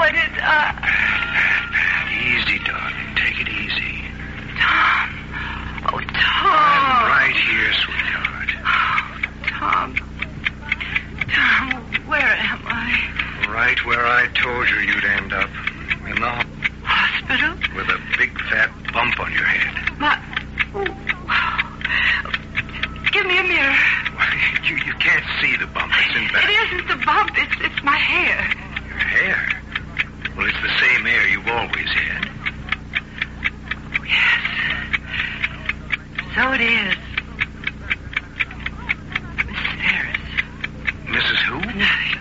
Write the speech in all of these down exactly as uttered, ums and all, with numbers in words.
what is, uh... Easy, darling. Take it easy. Tom. Oh, Tom. I'm right here, sweetheart. Oh, Tom. Tom, where am I? Right where I told you you'd end up. In the hospital? With a big fat bump on your head. My... Oh. Give me a mirror. You, you can't see the bump. It's in back. It isn't the bump. It's, it's my hair. Your hair? Well, it's the same hair you've always had. Oh, yes. So it is. Missus Harris. Missus Who? Nothing.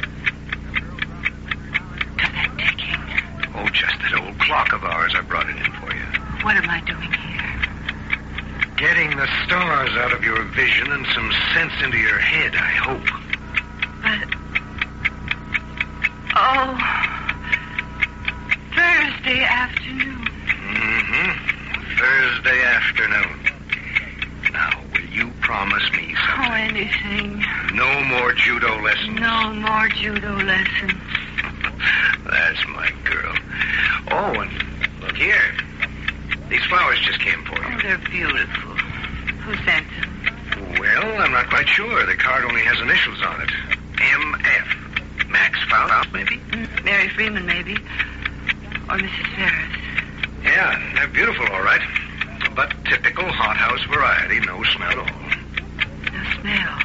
Got that ticking. Oh, just that old clock of ours. I brought it in for you. What am I doing here? Getting the stars out of your vision and some sense into your head, I hope. But... Oh... Thursday afternoon. Mm-hmm. Thursday afternoon. Now, will you promise me something? Oh, anything. No more judo lessons? No more judo lessons. That's my girl. Oh, and look here. These flowers just came for you. Oh, they're beautiful. Who sent them? Well, I'm not quite sure. The card only has initials on it. M F. Max Faust, maybe? Mm, Mary Freeman, maybe. Or Missus Ferris. Yeah, they're beautiful, all right. But typical hothouse variety, no smell at all. No smell.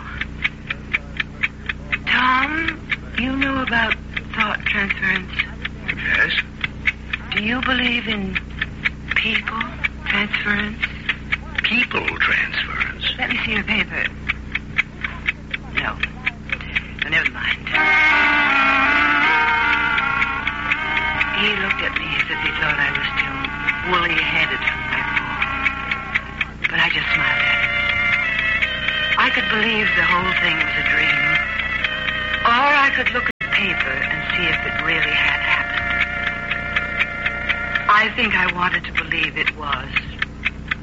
Tom, you know about thought transference? Yes? Do you believe in people transference? People transference? Let me see your paper. No. No, never mind. He looked at me as if he thought I was too woolly-headed for my fall. But I just smiled at him. I could believe the whole thing was a dream. Or I could look at the paper and see if it really had happened. I think I wanted to believe it was.